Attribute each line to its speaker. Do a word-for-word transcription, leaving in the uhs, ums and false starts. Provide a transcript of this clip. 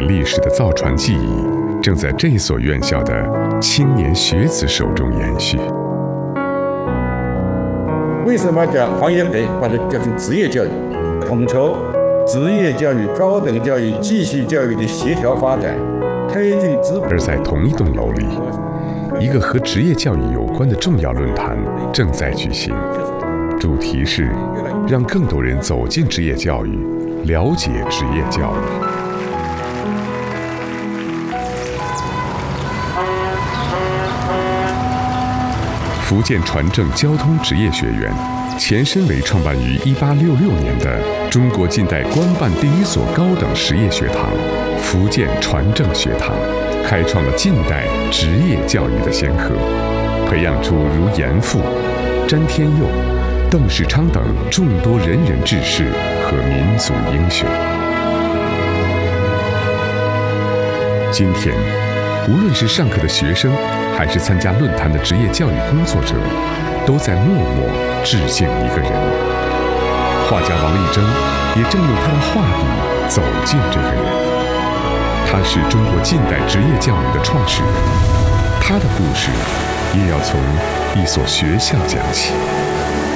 Speaker 1: 历史的造船技艺，正在这所院校的青年学子手中延续。
Speaker 2: 为什么叫黄炎培把它叫成职业教育？统筹职业教育、高等教育、继续教育的协调发展，推进资本。
Speaker 1: 而在同一栋楼里，一个和职业教育有关的重要论坛正在举行，主题是让更多人走进职业教育，了解职业教育。福建船政交通职业学院，前身为创办于一八六六年的中国近代官办第一所高等实业学堂——福建船政学堂，开创了近代职业教育的先河，培养出如严复、詹天佑、邓世昌等众多仁人志士和民族英雄。今天，无论是上课的学生，还是参加论坛的职业教育工作者，都在默默致敬一个人。画家王义征也正用他的画笔走进这个人。他是中国近代职业教育的创始人，他的故事也要从一所学校讲起。